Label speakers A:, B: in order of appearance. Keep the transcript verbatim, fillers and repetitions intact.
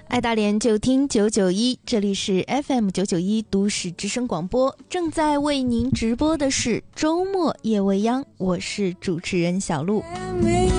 A: 爱大连就听九九一，这里是 F M 九九一都市之声广播，正在为您直播的是周末夜未央，我是主持人小璐。